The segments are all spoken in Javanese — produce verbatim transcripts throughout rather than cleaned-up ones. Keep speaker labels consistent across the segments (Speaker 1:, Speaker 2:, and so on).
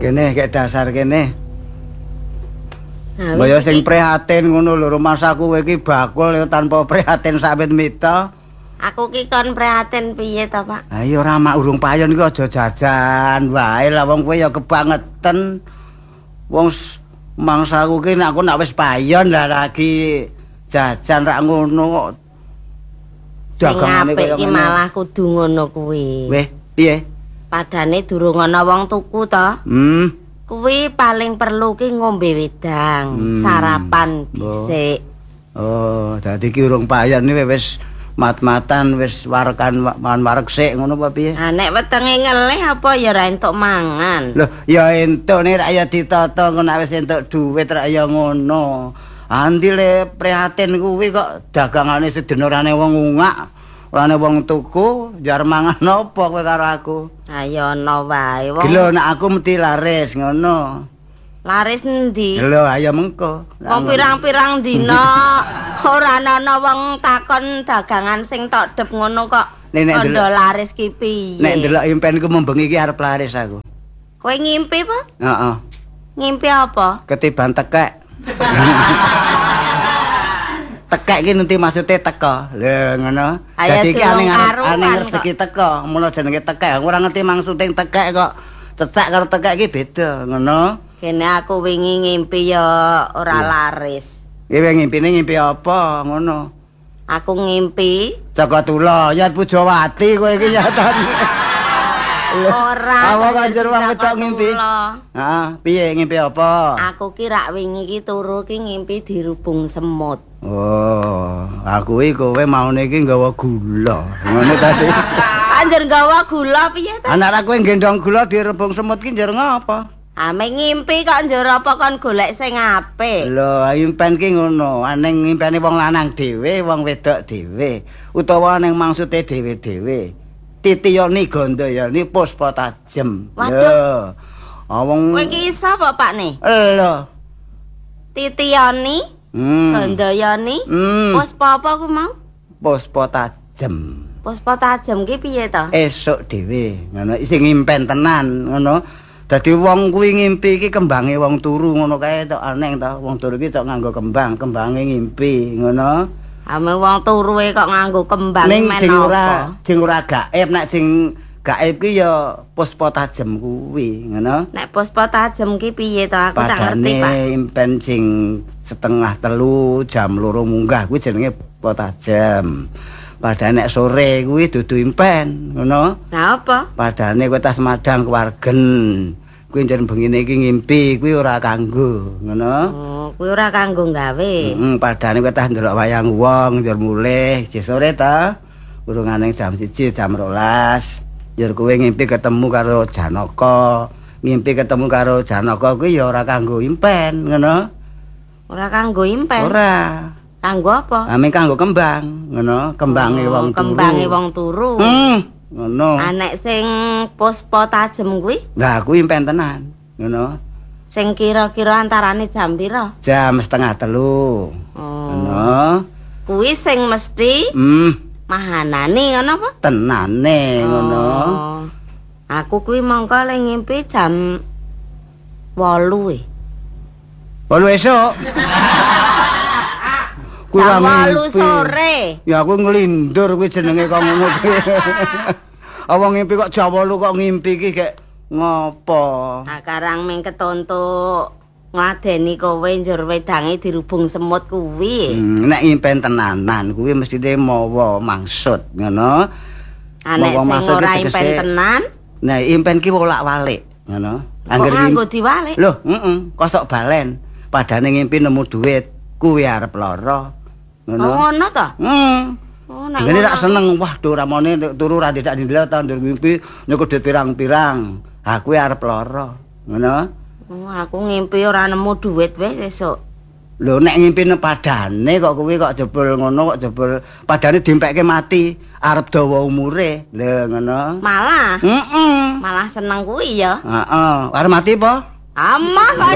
Speaker 1: Kene kek dasar kene. Mbaya sing prihatin ngono lho, masaku kowe iki bakul ya tanpa prihatin sawit mita.
Speaker 2: Aku ki kon prihatin piye to, Pak?
Speaker 1: Ha iya ora mak urung payon iki aja jajan wae lah wong kowe ya kebangetan. Wong mangsaku ki nek aku nek wis payon lah lagi jajan rak ngono kok.
Speaker 2: Sing apik ki malah kudu ngono kuwi.
Speaker 1: Weh, piye?
Speaker 2: Padane durung ana wong tuku to.
Speaker 1: Hmm.
Speaker 2: Kuwi paling perlu ki ngombe wedang, hmm. sarapan dhisik.
Speaker 1: Oh, dadi ki urung payon iki wis mat-matan wis warekan mangan wareg sik ngono apa piye?
Speaker 2: Ah nek wetenge ngelih apa ya ora entuk mangan.
Speaker 1: Loh, ya entuk nek rak ya ditata ngono wis entuk dhuwit rak ya ngono. Andile prihatin kuwi kok dagangane sedina orane wong ungak, orane wong tuku, jar mangan apa kowe karo aku?
Speaker 2: Ayo ana wae wong.
Speaker 1: Lho nek aku mesti laris ngono.
Speaker 2: Laris endi?
Speaker 1: Lho ayo mengko.
Speaker 2: Wong pirang-pirang dina ora ana wong takon dagangan sing tok dep ngono kok. Kondo laris ki piye?
Speaker 1: Nek ndelok impenku membengi iki arep laris aku.
Speaker 2: Kowe ngimpi apa?
Speaker 1: Heeh.
Speaker 2: Ngimpi apa?
Speaker 1: Ketiban tekek. Tekek ki nanti maksudnya teko. Lho ngono. Dadi ki ane ane rezeki teko, mula jenenge tekek. Ora ngerti maksuding tekek kok. Cecak karo tekek ki beda, ngono.
Speaker 2: Kene aku wingi ngimpi ya ora laris.
Speaker 1: Kowe ngimpine ngimpi apa ngono?
Speaker 2: Aku ngimpi
Speaker 1: Jaka Tula, ya Pujawati kowe iki nyatane.
Speaker 2: Ora.
Speaker 1: Awak kanjur wong wedok ngimpi. Heeh, piye ngimpi apa?
Speaker 2: Aku ki rak wingi ki turu ki ngimpi dirubung semut.
Speaker 1: Oh, aku iki kowe maune iki nggawa gula. Ngono tadi.
Speaker 2: Anjir nggawa gula piye ta?
Speaker 1: Anak kowe gendong gula dirubung semut ki njur ngapa?
Speaker 2: Ame ngimpi kok njur apa kon golek sing apik.
Speaker 1: Lho, impen ki ngono, aneng ngimpene wong lanang dhewe, wong wedok dhewe, utawa aneng maksude dhewe-dhewe. Titiyoni Gandayani Puspa Tajem.
Speaker 2: Waduh.
Speaker 1: Awong
Speaker 2: kowe ki iso apa, Pak ne?
Speaker 1: Lho.
Speaker 2: Titiyoni
Speaker 1: Hmm.
Speaker 2: Gandayani
Speaker 1: Hmm.
Speaker 2: Puspa apa ku mau?
Speaker 1: Puspa Tajem.
Speaker 2: Puspa Tajem ki piye to?
Speaker 1: Esuk dhewe, ngono sing ngimpen tenan, ngono. Dadi wong kuwi ngimpi iki kembange wong turu ngono kae tok aneh to. Wong turu iki tok nganggo kembang, kembange ngimpi, ngono.
Speaker 2: Ame wong turuwe kok nganggo kembang
Speaker 1: men
Speaker 2: men
Speaker 1: sing ora
Speaker 2: apa?
Speaker 1: sing ora gaib, nek sing gaib ki ya Puspa Tajem kuwi, ngono.
Speaker 2: Nek Puspa Tajem ki piye to? Aku tak ngerti, Pak.
Speaker 1: Padane impen sing setengah telu jam loro munggah kuwi jenenge Puspa Tajem. Padane nek sore kuwi dudu impen, ngono.
Speaker 2: Lah apa?
Speaker 1: Padane kowe tas madang kewargen. Kuwi njen bengine iki ngimpi, kuwi ora kanggo, ngono.
Speaker 2: Oh, kuwi ora kanggo gawe.
Speaker 1: Heeh, padane kowe tas ndelok wayang wong njur mulih jek sore ta. Urungane jam siji, jam rolas. Njur kowe ngimpi ketemu karo Janaka. Ngimpi ketemu karo Janaka kuwi ya ora kanggo impen, ngono.
Speaker 2: Ora kanggo impen.
Speaker 1: Ora.
Speaker 2: Kanggo apa?
Speaker 1: Ame kanggo kembang, ngono. Kembange
Speaker 2: Oh,
Speaker 1: wong turu.
Speaker 2: Kembange wong turu.
Speaker 1: Hmm, ngono.
Speaker 2: Anek sing Puspa Tajem kuwi?
Speaker 1: Lah kuwi impen tenan, ngono.
Speaker 2: Sing kira-kira antarane jam pira?
Speaker 1: Jam setengah telu.
Speaker 2: Oh.
Speaker 1: Ngono.
Speaker 2: Kuwi sing mesti
Speaker 1: Hmm,
Speaker 2: mahanane ngono apa?
Speaker 1: tenane ngono.
Speaker 2: Oh. Aku kuwi mongko le ngimpi jam wolu e.
Speaker 1: Wolu esuk. Kuwi
Speaker 2: Jam
Speaker 1: ora
Speaker 2: wolu
Speaker 1: ngimpi.
Speaker 2: sore.
Speaker 1: Ya aku nglindur kuwi jenenge kok ngono kuwi. Apa ngimpi kok jam wolu kok ngimpi iki gek ngopo?
Speaker 2: Nah, karang ming ketontok ngadeni kowe njur wedange dirubung semut kuwi.
Speaker 1: Hmm, nek impen tenanan kuwi mestine mawa maksud, ngono.
Speaker 2: Anek
Speaker 1: Mawa
Speaker 2: sing
Speaker 1: maksud
Speaker 2: ora
Speaker 1: iki
Speaker 2: impen
Speaker 1: tegese-
Speaker 2: tenan,
Speaker 1: Nah, impen ki wolak-walik, ngono.
Speaker 2: kok nganggo diwalik.
Speaker 1: Loh, heeh, kosok balen. Padane ngimpi nemu dhuwit, kuwi arep lara. Ngono.
Speaker 2: Oh, ngono to?
Speaker 1: Hmm.
Speaker 2: Oh, nek
Speaker 1: Ngene tak
Speaker 2: ngono.
Speaker 1: seneng, wah do ramone turu ra tidak dindel ta ndur ngimpi niku dhuwit pirang-pirang. Ha kuwi arep lara. Ngono.
Speaker 2: Oh, aku ngimpi ora nemu dhuwit wis esuk.
Speaker 1: Lho nek ngimpine padane kok kuwi kok jebul ngono kok jebul padane dimpekke mati arep dawa umure. Lho ngono.
Speaker 2: Malah,
Speaker 1: Heeh.
Speaker 2: malah seneng kuwi ya.
Speaker 1: Heeh, arep mati apa?
Speaker 2: Amah kok.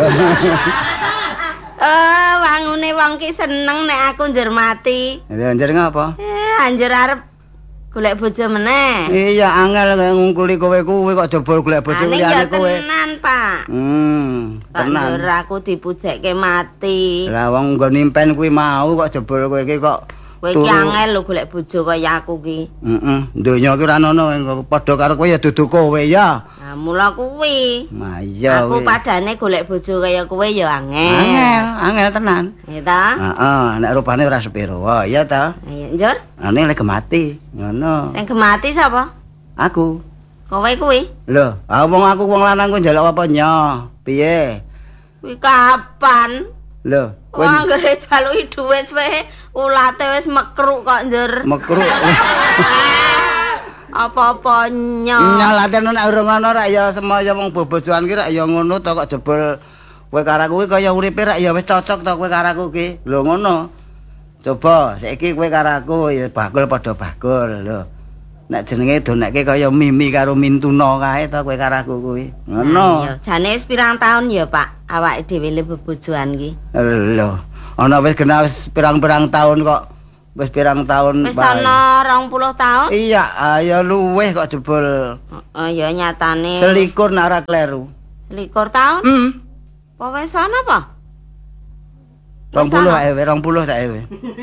Speaker 2: Eh, wangune wong ki seneng nek aku njur mati.
Speaker 1: Lha anjir ngapa?
Speaker 2: Eh, anjir arep golek bojo meneh.
Speaker 1: Iya angel ngungkuli kowe kuwi kok jebol golek bojo liyane kowe.
Speaker 2: Tenan, Pak.
Speaker 1: Hmm,
Speaker 2: tenan. Pak aku dipujekke mati.
Speaker 1: Lah wong nggo nimpen kuwi mau kok jebol kowe iki kok
Speaker 2: kowe iki angel lho golek bojo kaya aku ki.
Speaker 1: Heeh, donya ki ora ono padha karo kowe ya dudu kowe ya.
Speaker 2: Nah, mula kuwi.
Speaker 1: Nah, iya.
Speaker 2: Aku padane golek bojo kaya kowe ya angel.
Speaker 1: Angel, angel tenan.
Speaker 2: Iya ta?
Speaker 1: Heeh, nek rupane ora sepiro. Oh, iya ta?
Speaker 2: Iya, njur.
Speaker 1: Ane lek mati, ngono.
Speaker 2: Sing gemati sapa?
Speaker 1: Aku.
Speaker 2: Kowe kuwi?
Speaker 1: Lho, ah wong aku wong lanang ku njaluk apa nyo? Piye?
Speaker 2: Kuwi kapan?
Speaker 1: Lho,
Speaker 2: kowe anggere jaluki dhuwit wae ulate wis mekruk kok njur.
Speaker 1: Mekruk.
Speaker 2: Apa-apa nyo.
Speaker 1: Nyalate nek urung ana rak ya semaya wong bobojoan ki rak ya ngono to kok jebol kowe karo kuwi kaya uripe rak ya wis cocok to kowe karo aku ki. Lho ngono. Coba saiki kowe karo aku ya bakul padha bakul lho. Nek jenenge donekke kaya Mimi karo Mintuna kae to kowe karo aku kuwi. Ngono.
Speaker 2: Nah, jane wis pirang taun ya, Pak? Awake dhewe le bebojoan ki.
Speaker 1: Lho, ana wis kena wis pirang-pirang taun kok. Wis pirang taun
Speaker 2: wis ana rong puluh taun?
Speaker 1: Iya, ya luweh kok jebol.
Speaker 2: Heeh, ya nyatane.
Speaker 1: Selikur nek ora kleru.
Speaker 2: Selikur taun?
Speaker 1: Hmm.
Speaker 2: Apa wis ana apa?
Speaker 1: rong puluh ewe, rong puluh sak ewe.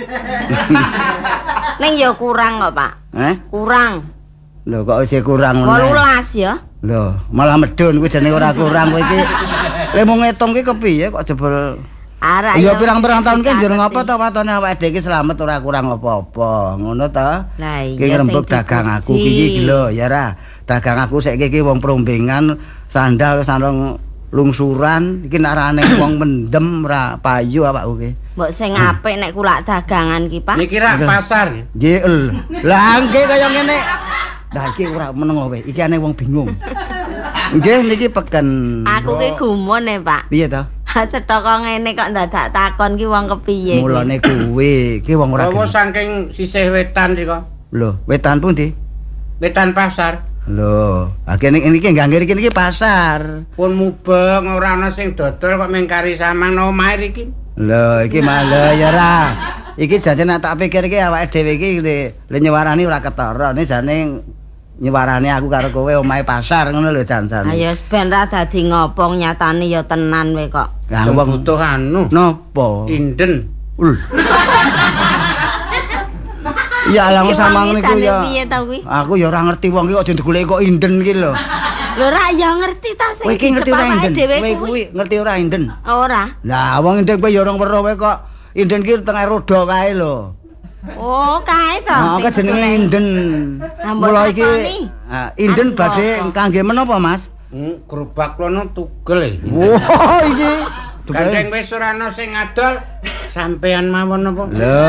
Speaker 2: Ning ya kurang kok, Pak.
Speaker 1: Eh?
Speaker 2: Kurang.
Speaker 1: Lho kok isih kurang meneh.
Speaker 2: wolulas ya.
Speaker 1: Lho, malah medun kuwi jenenge ora kurang kowe iki. Lek mung ngitung ki kepiye kok jebol.
Speaker 2: Ara
Speaker 1: ya pirang-pirang taun ki njur ngopo to watone awake dhewe iki slamet ora kurang apa-apa. Ngono ta?
Speaker 2: Lah iya.
Speaker 1: Ki ngrembug dagang aku iki lho, ya ra. Dagang aku saiki iki wong prombengan sandal sarung lungsuran iki nek arane wong mendem ora payu awakku ki.
Speaker 2: Mbok sing apik nek kulak dagangan ki, Pak.
Speaker 3: Niki rak pasar.
Speaker 1: Nggih. Lah nggih kaya ngene. Lah iki ora meneng kowe, iki ane wong bingung. Nggih niki peken.
Speaker 2: Aku ki gumun e, Pak.
Speaker 1: Piye to?
Speaker 2: Cetha ngene kok dadak takon ki wong kepiye.
Speaker 1: Mulane kuwi, ki wong ora.
Speaker 3: Apa saking sisih wetan rika?
Speaker 1: Lho, wetan pundi?
Speaker 3: Wetan pasar.
Speaker 1: Lho, ha kene iki nggih iki iki pasar.
Speaker 3: Pun mubeng ora ana sing dodol kok mengkari samang nang omahe iki.
Speaker 1: Lho, iki malah ya ra. Iki jajan nek tak pikir iki awake dhewe iki le nyuwarani ora ketara, ne jane nyuwarani aku karo kowe omahe pasar ngono lho jan-jan.
Speaker 2: Ha ya wis ben ra dadi ngopong nyatane ya tenan we kok.
Speaker 1: Lah wong
Speaker 3: butuh anu.
Speaker 1: Napa?
Speaker 3: Inden.
Speaker 1: Ul. Iya lah samang niku ya. Aku ya ora ngerti wong iki kok digoleki kok inden iki lho.
Speaker 2: Lho ra ya ngerti ta sing.
Speaker 1: Kowe iki ngerti ora inden? Kowe kuwi ngerti ora inden?
Speaker 2: Ora.
Speaker 1: Lah wong inden kowe ya ora weruh kowe kok inden ki tengah roda kae lho.
Speaker 2: Oh, kae to.
Speaker 1: Nah, kok jenenge inden. Mula iki inden badhe kangge menapa, Mas?
Speaker 3: Hmm, gerobak klono tugel.
Speaker 1: Wah, iki
Speaker 3: gandeng wis ora ana sing ngadol sampean mawon apa?
Speaker 1: Lho.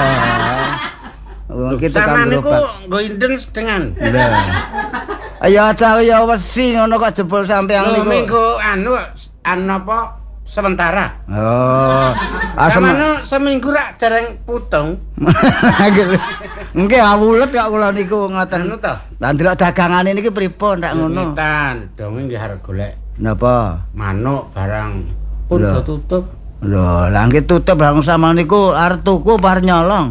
Speaker 1: Wong iki tekan gerobak.
Speaker 3: Sampeyan niku nggo inden sedengan.
Speaker 1: Lho. Ayo aja ya wesi ngono kok jebol sampeyan niku.
Speaker 3: Minggu anu anu apa sementara.
Speaker 1: Oh.
Speaker 3: Asem seminggu rak dereng putung.
Speaker 1: Nggih awulet kok kula niku ngoten.
Speaker 3: Anu to.
Speaker 1: Lah ndelok dagangane niki pripun rak ngono.
Speaker 3: Ngetan, donge nggih arep golek.
Speaker 1: Napa?
Speaker 3: Manuk barang pun tutup.
Speaker 1: Lho, lah nggih tutup barang sama niku arep tuku par nyolong.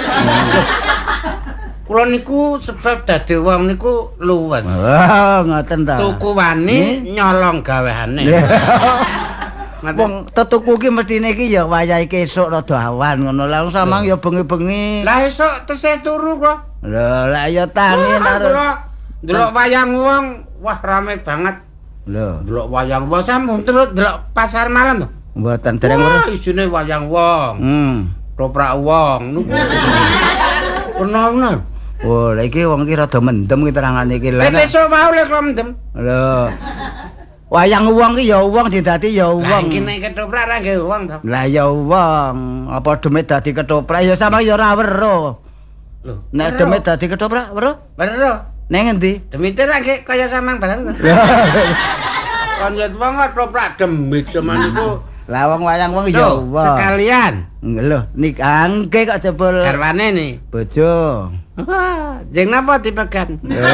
Speaker 3: Kula niku sebab dadi wong niku luwes.
Speaker 1: Wah, ngoten ta.
Speaker 3: Tuku wani nyolong gaweane.
Speaker 1: Wong tetuku ki mestine iki ya wayahe kesuk rada awan ngono. Lah samang ya bengi-bengi.
Speaker 3: Lah esuk tesih turu kok.
Speaker 1: Lho, lah ya tangi karo
Speaker 3: delok wayang wong, wah rame banget.
Speaker 1: Lho,
Speaker 3: delok wayang wong sampun terus delok pasar malam to.
Speaker 1: Mboten dereng weruh.
Speaker 3: Isine wayang wong.
Speaker 1: Hmm.
Speaker 3: Toprak wong niku. Pernah.
Speaker 1: Oh, lha iki wong iki rada mendem ki terangane iki.
Speaker 3: Lah esuk mau lek mendem.
Speaker 1: Lho. Wayang wong ki ya wong didadi ya wong.
Speaker 3: Lah iki nek ketoprak ra nggih wong to.
Speaker 1: Lah ya wong, apa demit dadi ketoprak ya sampe ya ora weruh.
Speaker 3: Lho,
Speaker 1: nek demit dadi ketoprak weruh?
Speaker 3: Weruh.
Speaker 1: Neng endi?
Speaker 3: Demite ra nggih kaya samang barang to. Kan yen wong ketoprak demit samang niku.
Speaker 1: Lah wong wayang wong ya wong.
Speaker 3: Sekalian.
Speaker 1: Lho, nik angke kok jebul.
Speaker 3: Garwane nih.
Speaker 1: Bojo.
Speaker 3: Jeng napa dipegan?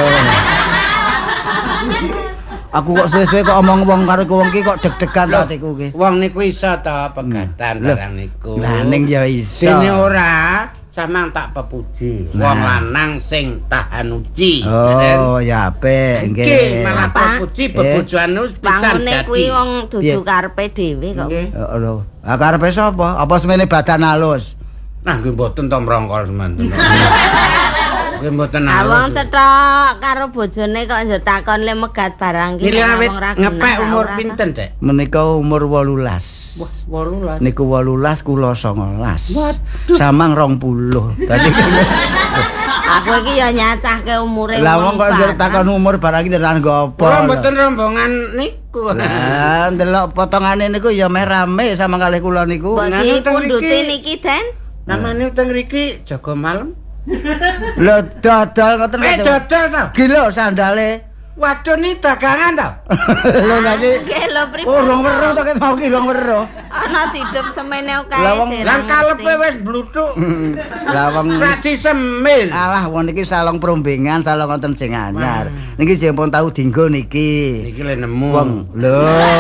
Speaker 1: Aku kok suwe-suwe kok omong wong karo wong ki kok deg-degan to atiku ki.
Speaker 3: Wong niku iso to pegatan barang niku.
Speaker 1: Lah ning ya iso.
Speaker 3: Dene ora samang tak pepuji. Wong lanang sing tahan uji.
Speaker 1: Oh, ya apik nggih.
Speaker 3: Nggih, malah pepuji bebojoan pisan
Speaker 2: dadi. Kuwi wong dudu karepe dhewe kok.
Speaker 1: Heeh lho. Ah karepe sapa? Apa semene badan halus?
Speaker 3: Nah, nggih mboten to mrongkol semanten. Nggih mboten halus.
Speaker 2: Awang cetok karo bojone kok njur takon le megat barang ki.
Speaker 3: Milih ngepek umur pinten, Dek?
Speaker 1: Menika umur wolulas.
Speaker 3: Wah, wolulas.
Speaker 1: Niku wolulas kula songolas.
Speaker 3: Waduh.
Speaker 1: Samang rong puluh. Dadi
Speaker 2: aku iki ya nyacahke umure.
Speaker 1: Lah wong kok njur takon umur barang iki tenan gopo.
Speaker 3: Kula mboten rombongan niku.
Speaker 1: Lah ndelok potongane niku ya meh rame sama kalih kula niku.
Speaker 2: Bagi pundute niki, Den.
Speaker 3: Namane teng mriki jaga malam.
Speaker 1: Lho dodol ngoten
Speaker 3: Eh dodol to.
Speaker 1: Gila sandale.
Speaker 3: Waduh ni dagangan to.
Speaker 1: Lho lagi.
Speaker 2: Nggih lho pripun.
Speaker 1: Oh rong weruh to ket mau ki rong weruh.
Speaker 2: Ana didup semene kae.
Speaker 3: Lah kalepe wis bluthuk.
Speaker 1: Lah wong
Speaker 3: ra disemil.
Speaker 1: Alah wong niki salong prombengan, salong wonten sing anyar. Niki sampun tau dienggo niki.
Speaker 3: Niki le nemu.
Speaker 1: Wong lho.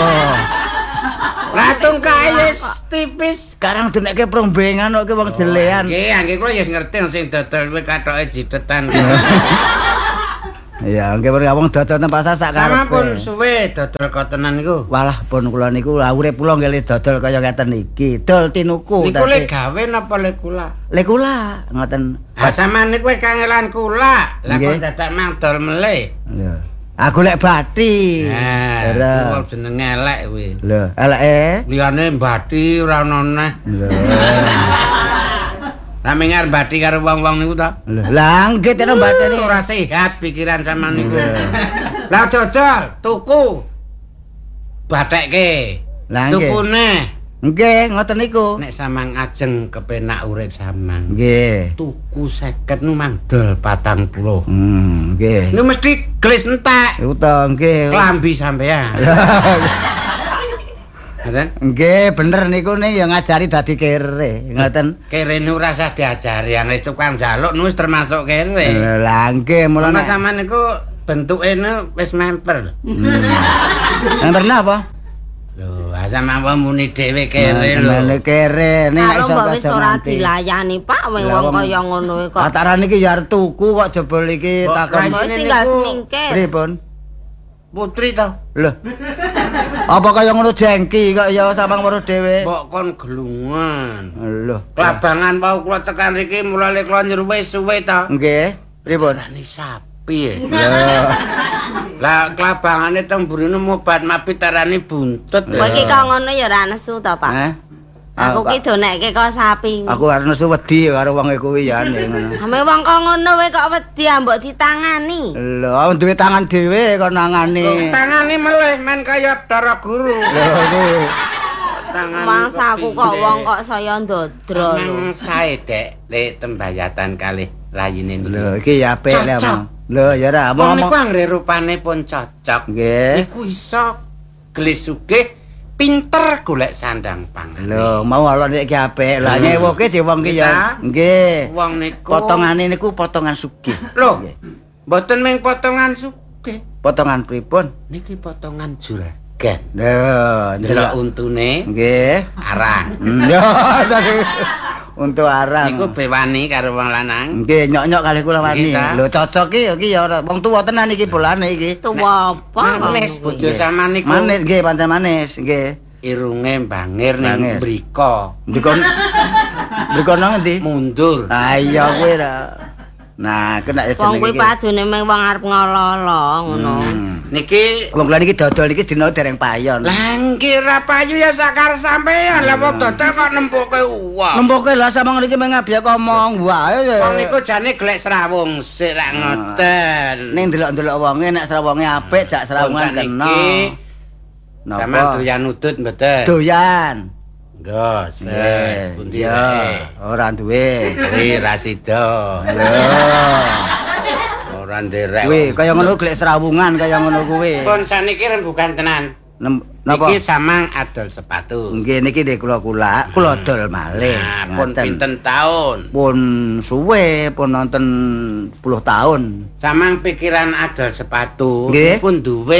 Speaker 3: Lah tungkae wis tipis.
Speaker 1: Sekarang denekke prombengan kok wong jelean.
Speaker 3: Nggih, nggih kula ya ngerti sing dodol kuwi kathoke jidetan.
Speaker 1: Ya, nggih wong dodol teng pasar sak karepe.
Speaker 3: Sampun suwe dodol kotenan niku.
Speaker 1: Walah pun kula niku urip kula nggih dodol kaya ngeten iki. Dol tinuku.
Speaker 3: Niku le gawe napa le kula?
Speaker 1: Le kula ngoten.
Speaker 3: Ah sampean niku wis kangelan kula. Lah kok dadak mang dol melih.
Speaker 1: Lho. Aku lek bathi.
Speaker 3: Nah, wong jenenge elek kuwi.
Speaker 1: Lho, eleke?
Speaker 3: Liyane bathi ora ono neh.
Speaker 1: Lho.
Speaker 3: Lah mengar bathi karo wong-wong niku to?
Speaker 1: Lho, lah nggih tenan bathine
Speaker 3: ora sehat pikiran sampean niku. Lah dodol, tuku. Bathekke.
Speaker 1: Lah nggih.
Speaker 3: Tukune.
Speaker 1: Nggih, ngoten niku.
Speaker 3: Nek samang ajeng kepenak urip samang.
Speaker 1: Nggih.
Speaker 3: Tuku seket nu mang dol patang puluh.
Speaker 1: Hmm, nggih.
Speaker 3: Niku mesti gelis entek.
Speaker 1: Iku to nggih.
Speaker 3: Klambi sampean. Ngoten?
Speaker 1: Nggih, bener niku nih ya ngajari dadi kere, ngoten.
Speaker 3: Kere nu ora usah diajari, yang wis tukang jaluk nu wis termasuk kere.
Speaker 1: Lah nggih, mulane
Speaker 3: sampean niku bentuke nu wis memper.
Speaker 1: Memper napa?
Speaker 3: Lho, asam apa muni dhewe kere lho.
Speaker 1: Mene kere ning nek iso
Speaker 2: wis ora dilayani Pak wong kaya ngono kok.
Speaker 1: Ataran iki ya arep tuku kok jebul iki takon.
Speaker 2: Wis tinggal semingkir.
Speaker 1: Pripun?
Speaker 3: Putri to.
Speaker 1: Lho. Apa kaya ngono jengki kok ya sampean weruh dhewe?
Speaker 3: Mbok kon gelungan.
Speaker 1: Lho.
Speaker 3: Klabangan wau kula tekan riki mulane kula nyruwe suwe to.
Speaker 1: Nggih. Pripun?
Speaker 3: Rani sapi. Lho. Lah klabangane teng burine mobat mapit tarani buntut.
Speaker 2: Kowe iki kok ngono ya ora nesu to, Pak?
Speaker 1: Heh.
Speaker 2: Aku ki donekke kok sapi.
Speaker 1: Aku arep nesu wedi karo wong kuwi ya ngono.
Speaker 2: Ame wong kok ngono kowe kok wedi ambek ditangani.
Speaker 1: Lho, duwe tangan dhewe kok nangani.
Speaker 3: Tangane meleh men kaya Dara Guru.
Speaker 1: Lho kuwi.
Speaker 3: Tangan.
Speaker 2: Mangsaku kok wong kok saya ndodro lho.
Speaker 3: Nang sae, Dek, le tembayatan kalih layine niku.
Speaker 1: Lho, iki ya apik lho. Lho, ya ora
Speaker 3: Wong
Speaker 1: omong.
Speaker 3: niku anggere rupane pun cocok.
Speaker 1: Nggih.
Speaker 3: Niku iso gelis sugih, pinter golek sandang pangan.
Speaker 1: Lho, mau ala nek iki apik. Lah nyewoke je wong ki ya. Nggih.
Speaker 3: Wong niku
Speaker 1: Potongane niku potongan sugih.
Speaker 3: Lho, mboten mung potongan sugih.
Speaker 1: Potongan pripun?
Speaker 3: Niki potongan juragan.
Speaker 1: Lho,
Speaker 3: Delok untune
Speaker 1: nggih.
Speaker 3: arang.
Speaker 1: Yo, jadi untuk arang.
Speaker 3: Niku bewani karo wong lanang.
Speaker 1: Nggih, nyok-nyok kalih kula wani.
Speaker 3: Nggih,
Speaker 1: Lho cocok iki iki ya ora wong tuwa tenan iki bolane iki.
Speaker 2: Tuwa apa?
Speaker 3: Manis bojo sama niku.
Speaker 1: Manis nggih, pancen manis, nggih.
Speaker 3: Irunge bangir ning
Speaker 1: Bangir.
Speaker 3: mriko.
Speaker 1: Dikon Dikon nang endi?
Speaker 3: Mundur.
Speaker 1: Ah iya kuwi ra. Nah, kena jenenge iki.
Speaker 2: Wong kuwi padune meng wong arep ngololo ngono.
Speaker 3: Niki
Speaker 1: Wong kula niki dodol iki dina dereng payon.
Speaker 3: lah nggih ra payu ya sakar sampean. Lah wong dodol kok nempuke uang.
Speaker 1: Nempoke lah sampeyan niki meng ngabiyek omong wae.
Speaker 3: Wong niku jane golek serawung sik ra ngoten.
Speaker 1: Ning delok-delok wonge nek serawunge apik jak serawungan kena. Napa?
Speaker 3: Sampeyan doyan udut mboten?
Speaker 1: Doyan.
Speaker 3: Nggih,
Speaker 1: Nggih.
Speaker 3: pundi
Speaker 1: Iya, ora duwe.
Speaker 3: Kuwi Rasido.
Speaker 1: Lho.
Speaker 3: Ora nderek.
Speaker 1: Kuwi kaya ngono golek serawungan kaya ngono kuwi.
Speaker 3: Pun saniki rembugan tenan.
Speaker 1: Nem- Napa?
Speaker 3: Niki samang adol sepatu.
Speaker 1: Nggih niki nggih kula kula, kula dol malih.
Speaker 3: Nah, pun
Speaker 1: Ngoten.
Speaker 3: pinten taun.
Speaker 1: Pun suwe, pun nonton sepuluh tahun.
Speaker 3: Samang pikiran adol sepatu
Speaker 1: Nggih.
Speaker 3: niku duwe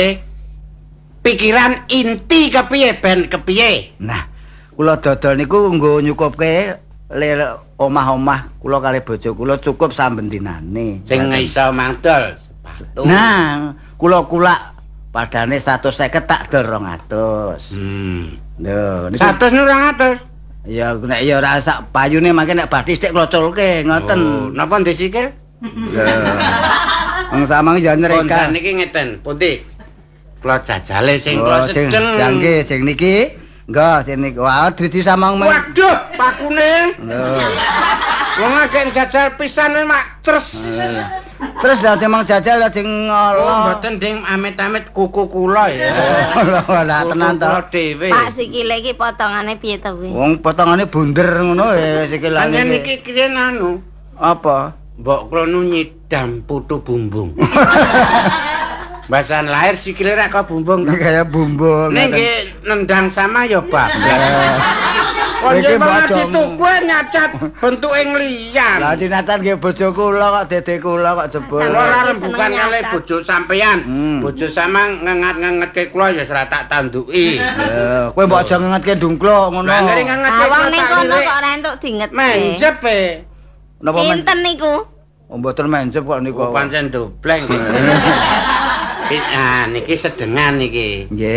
Speaker 3: pikiran inti kepiye ben kepiye.
Speaker 1: Nah, kula dodol niku nggo nyukupke lir omah-omah kula kali bojo kula cukup saben dinane.
Speaker 3: Sing iso mangdol sepatu.
Speaker 1: Nah, kula kulak padane seratus lima puluh tak dol rong atus.
Speaker 3: Hmm.
Speaker 1: Lho, niku
Speaker 3: seratus nu rong atus.
Speaker 1: ya nek ya ora sak payune mangke nek bathis sik kloculke ngoten.
Speaker 3: Oh, napa ndisikil?
Speaker 1: Lho. Wong samang ya
Speaker 3: Konsan
Speaker 1: nyreka.
Speaker 3: niki ngeten, putih. Kula jajale sing
Speaker 1: Oh,
Speaker 3: kula
Speaker 1: sing
Speaker 3: sedeng.
Speaker 1: jangke sing niki. Enggak, sing niki. Wah, driji samang men.
Speaker 3: Waduh, pakune.
Speaker 1: Lho.
Speaker 3: Wong akeh jajal pisan mak tres.
Speaker 1: Terus ya memang jajal ya sing
Speaker 3: Oh,
Speaker 1: Allah.
Speaker 3: mboten ding amit-amit kuku kula ya.
Speaker 1: Lah tenan to.
Speaker 3: Kula dhewe.
Speaker 2: Pak sikile iki potongane piye to kuwi?
Speaker 1: Wong potongane bunder ngono ya sikilane
Speaker 3: Panjen
Speaker 1: iki.
Speaker 3: niki kiyen anu,
Speaker 1: Apa?
Speaker 3: mbok kula nu nyidam putu bumbung. Bahasan lahir sikile rak kok bumbung.
Speaker 1: Ini kaya bumbung.
Speaker 3: Ning nggih nendang sama ya bablas.
Speaker 1: Iki
Speaker 3: Konjen banget
Speaker 1: bojomu.
Speaker 3: dituku nyacat bentuke ngliyan.
Speaker 1: Lah cinatan nggih bojo kula kok dede kula kok jebul.
Speaker 3: Kula ora
Speaker 2: Seneng
Speaker 3: rembukan
Speaker 2: nyacat.
Speaker 3: kalih bojo sampeyan.
Speaker 1: Hmm.
Speaker 3: Bojo samang ngengat-ngengetke kula ya ora tak tanduki.
Speaker 1: Ya, kowe mbok aja ngengetke dungkluk ngono.
Speaker 3: Lah ngeri ngengetke
Speaker 2: Awang
Speaker 3: kula
Speaker 2: ning
Speaker 3: tak
Speaker 2: kono
Speaker 3: lirik.
Speaker 2: kok ora entuk dinget.
Speaker 3: Menjep e.
Speaker 1: Napa men?
Speaker 2: Sinten niku?
Speaker 1: Oh, mboten menjep kok niku.
Speaker 3: Kok pancen dobleng. Ah niki sedengan niki.
Speaker 1: Nggih.